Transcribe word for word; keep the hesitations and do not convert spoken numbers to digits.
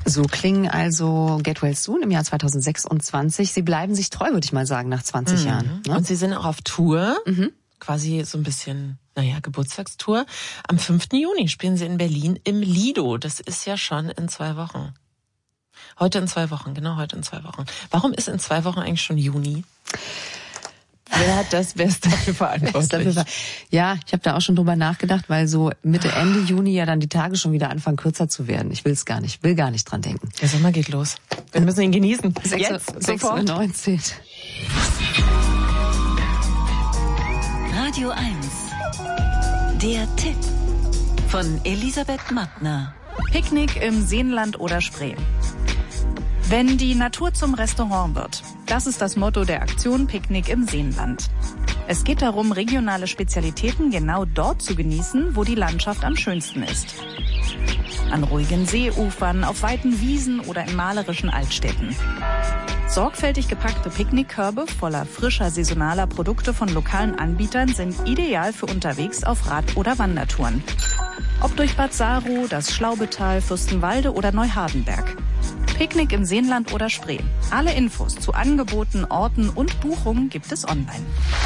So klingen also Get Well Soon im Jahr zweitausendsechsundzwanzig. Sie bleiben sich treu, würde ich mal sagen, nach zwanzig mhm. Jahren. Ne? Und Sie sind auch auf Tour, mhm. quasi so ein bisschen, naja, Geburtstagstour. Am fünften Juni spielen Sie in Berlin im Lido. Das ist ja schon in zwei Wochen. Heute in zwei Wochen, genau heute in zwei Wochen. Warum ist in zwei Wochen eigentlich schon Juni? Wer hat das, wer ist dafür verantwortlich? Ja, ich habe da auch schon drüber nachgedacht, weil so Mitte, Ende Juni ja dann die Tage schon wieder anfangen kürzer zu werden. Ich will es gar nicht, will gar nicht dran denken. Der Sommer geht los. Wir müssen ihn genießen. Jetzt, sechs Uhr neunzehn. Radio eins. Der Tipp von Elisabeth Mattner. Picknick im Seenland oder Spree. Wenn die Natur zum Restaurant wird. Das ist das Motto der Aktion Picknick im Seenland. Es geht darum, regionale Spezialitäten genau dort zu genießen, wo die Landschaft am schönsten ist. An ruhigen Seeufern, auf weiten Wiesen oder in malerischen Altstädten. Sorgfältig gepackte Picknickkörbe voller frischer saisonaler Produkte von lokalen Anbietern sind ideal für unterwegs auf Rad- oder Wandertouren. Ob durch Bad Saro, das Schlaubetal, Fürstenwalde oder Neuhardenberg. Picknick im Seenland oder Spree. Alle Infos zu Angeboten, Orten und Buchungen gibt es online.